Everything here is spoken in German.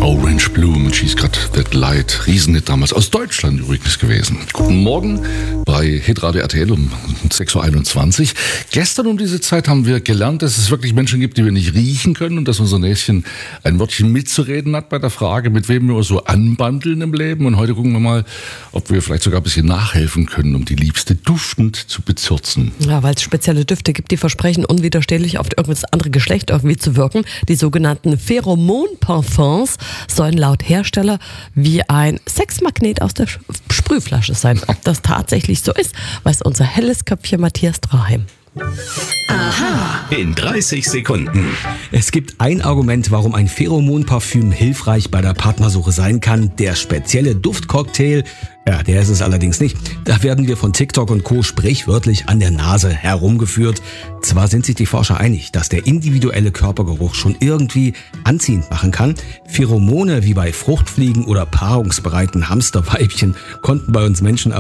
Orange Bloom, She's Got That Light. Riesenhit damals, aus Deutschland übrigens gewesen. Guten Morgen bei Hitradio RTL um 6.21 Uhr. Gestern um diese Zeit haben wir gelernt, dass es wirklich Menschen gibt, die wir nicht riechen können und dass unser Näschen ein Wörtchen mitzureden hat bei der Frage, mit wem wir so anbandeln im Leben. Und heute gucken wir mal, ob wir vielleicht sogar ein bisschen nachhelfen können, um die Liebste duftend zu bezirzen. Ja, weil es spezielle Düfte gibt, die versprechen, unwiderstehlich auf das andere Geschlecht irgendwie zu wirken. Die sogenannten Pheromon-Parfums sollen laut Hersteller wie ein Sexmagnet aus der Sprühflasche sein. Ob das tatsächlich so ist, weiß unser helles Köpfchen Matthias Draheim. Aha. In 30 Sekunden. Es gibt ein Argument, warum ein Pheromon-Parfüm hilfreich bei der Partnersuche sein kann. Der spezielle Duftcocktail. Ja, der ist es allerdings nicht. Da werden wir von TikTok und Co. sprichwörtlich an der Nase herumgeführt. Zwar sind sich die Forscher einig, dass der individuelle Körpergeruch schon irgendwie anziehend machen kann. Pheromone wie bei Fruchtfliegen oder paarungsbereiten Hamsterweibchen konnten bei uns Menschen